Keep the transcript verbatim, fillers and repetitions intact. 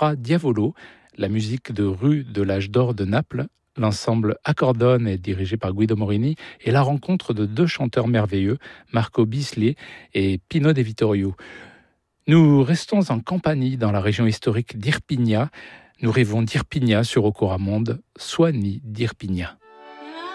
Fra Diavolo, la musique de rue de l'âge d'or de Naples. L'ensemble Accordone est dirigé par Guido Morini et la rencontre de deux chanteurs merveilleux, Marco Bislier et Pino De Vittorio. Nous restons en Campanie, dans la région historique d'Irpinia. Nous rêvons d'Irpinia sur Ocoramonde, Soigny d'Irpinia.